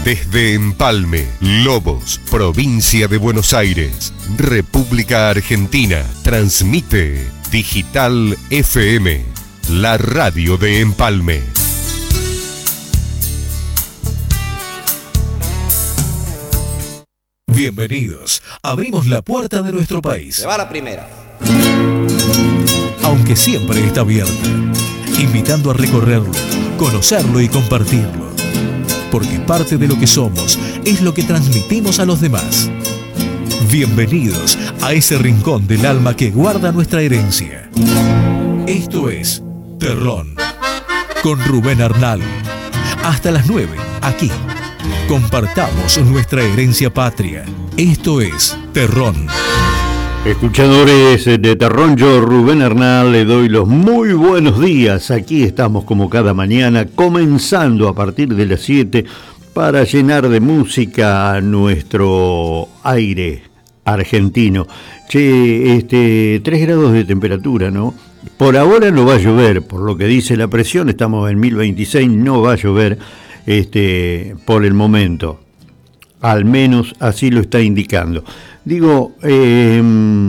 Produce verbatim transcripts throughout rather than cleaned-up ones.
Desde Empalme, Lobos, provincia de Buenos Aires, República Argentina, transmite Digital F M, la radio de Empalme. Bienvenidos. Abrimos la puerta de nuestro país. Se va la primera. Aunque siempre está abierta, invitando a recorrerlo, conocerlo y compartirlo. Porque parte de lo que somos es lo que transmitimos a los demás. Bienvenidos a ese rincón del alma que guarda nuestra herencia. Esto es Terrón, con Rubén Arnal. Hasta las nueve, aquí. Compartamos nuestra herencia patria. Esto es Terrón. Escuchadores de Terrón, yo Rubén Arnal le doy los muy buenos días. Aquí estamos como cada mañana, comenzando a partir de las siete para llenar de música nuestro aire argentino. Che, este, tres grados de temperatura, ¿no? Por ahora no va a llover, por lo que dice la presión, estamos en mil veintiséis, no va a llover este, por el momento. Al menos así lo está indicando. Digo, eh,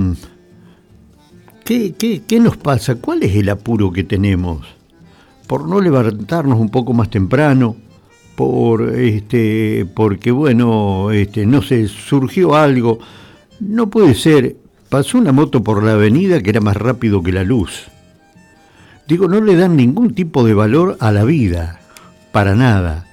¿qué, qué, ¿qué nos pasa? ¿Cuál es el apuro que tenemos? ¿Por no levantarnos un poco más temprano? Por este, porque bueno, este, no sé, surgió algo. No puede ser. Pasó una moto por la avenida que era más rápido que la luz. Digo, no le dan ningún tipo de valor a la vida, para nada.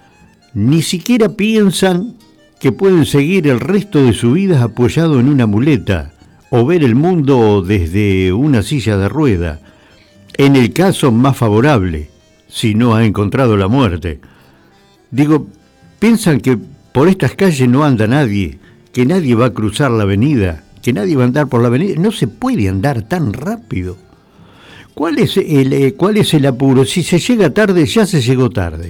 Ni siquiera piensan que pueden seguir el resto de su vida apoyado en una muleta o ver el mundo desde una silla de rueda, en el caso más favorable, si no ha encontrado la muerte. Digo, piensan que por estas calles no anda nadie, que nadie va a cruzar la avenida, que nadie va a andar por la avenida. No se puede andar tan rápido. ¿Cuál es el, eh, cuál es el apuro? Si se llega tarde, ya se llegó tarde.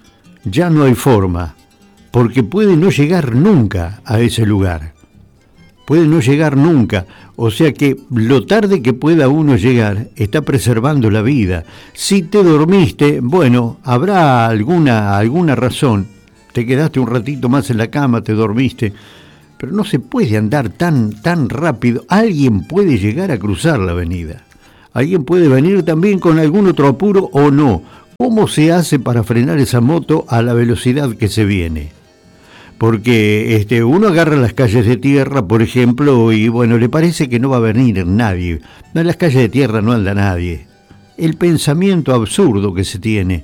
Ya no hay forma. Porque puede no llegar nunca a ese lugar. Puede no llegar nunca. O sea que lo tarde que pueda uno llegar está preservando la vida. Si te dormiste, bueno, habrá alguna, alguna razón. Te quedaste un ratito más en la cama, te dormiste. Pero no se puede andar tan, tan rápido. Alguien puede llegar a cruzar la avenida. Alguien puede venir también con algún otro apuro o no. ¿Cómo se hace para frenar esa moto a la velocidad que se viene? Porque este, uno agarra las calles de tierra, por ejemplo, y bueno, le parece que no va a venir nadie. En las calles de tierra no anda nadie. El pensamiento absurdo que se tiene.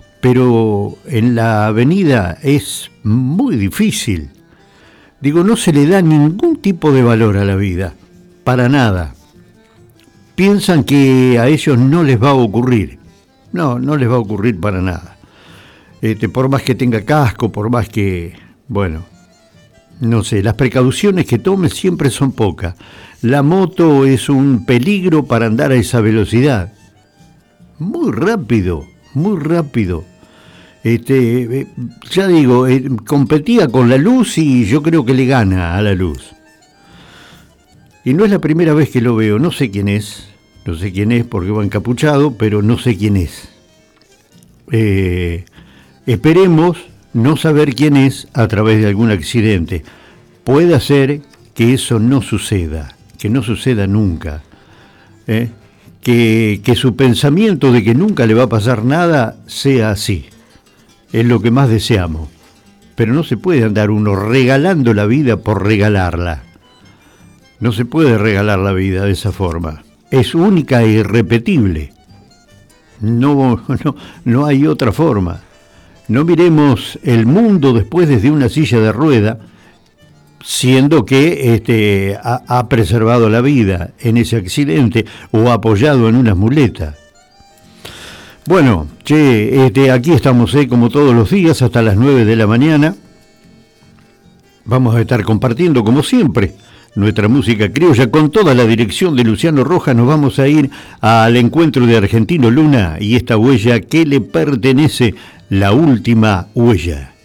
Pero en la avenida es muy difícil. Digo, no se le da ningún tipo de valor a la vida. Para nada. Piensan que a ellos no les va a ocurrir. No, no les va a ocurrir para nada. Este, por más que tenga casco, por más que... Bueno, no sé, las precauciones que tome siempre son pocas. La moto es un peligro para andar a esa velocidad. Muy rápido, muy rápido. Este, ya digo, eh, competía con la luz y yo creo que le gana a la luz. Y no es la primera vez que lo veo, no sé quién es, no sé quién es porque va encapuchado, pero no sé quién es. Eh, esperemos no saber quién es a través de algún accidente. Puede ser que eso no suceda, que no suceda nunca. ¿eh? Que, que su pensamiento de que nunca le va a pasar nada sea así. Es lo que más deseamos. Pero no se puede andar uno regalando la vida por regalarla. No se puede regalar la vida de esa forma. Es única e irrepetible. No, no, no hay otra forma. No miremos el mundo después desde una silla de rueda, siendo que este, ha, ha preservado la vida en ese accidente o apoyado en unas muletas. Bueno, che, este, aquí estamos eh, como todos los días hasta las nueve de la mañana. Vamos a estar compartiendo como siempre nuestra música criolla con toda la dirección de Luciano Rojas. Nos vamos a ir al encuentro de Argentino Luna y esta huella que le pertenece, la última huella.